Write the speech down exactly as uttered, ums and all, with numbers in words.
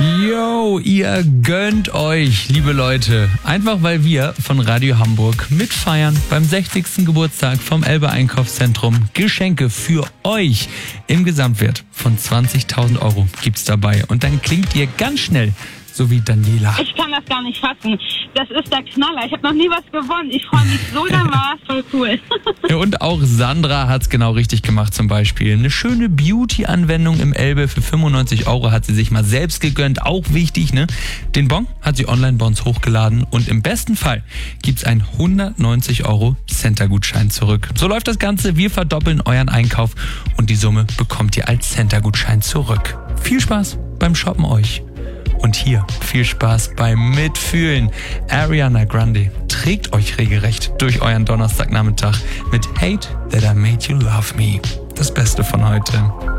Yo, ihr gönnt euch, liebe Leute. Einfach weil wir von Radio Hamburg mitfeiern beim sechzigsten Geburtstag vom Elbe Einkaufszentrum. Geschenke für euch im Gesamtwert von zwanzigtausend Euro gibt's dabei. Und dann klingt ihr ganz schnell so wie Daniela. Ich kann das gar nicht fassen. Das ist der Knaller. Ich habe noch nie was gewonnen. Ich freue mich so dermaßen. Voll cool. Ja, und auch Sandra hat's genau richtig gemacht zum Beispiel. Eine schöne Beauty-Anwendung im Elbe für fünfundneunzig Euro hat sie sich mal selbst gegönnt. Auch wichtig, ne? Den Bon hat sie online bei uns hochgeladen und im besten Fall gibt's einen hundertneunzig Euro Center-Gutschein zurück. So läuft das Ganze. Wir verdoppeln euren Einkauf und die Summe bekommt ihr als Center-Gutschein zurück. Viel Spaß beim Shoppen euch. Und hier viel Spaß beim Mitfühlen. Ariana Grande trägt euch regelrecht durch euren Donnerstagnachmittag mit Hate That I Made You Love Me. Das Beste von heute.